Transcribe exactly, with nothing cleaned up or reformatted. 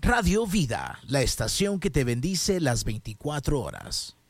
Radio Vida, la estación que te bendice las veinticuatro horas.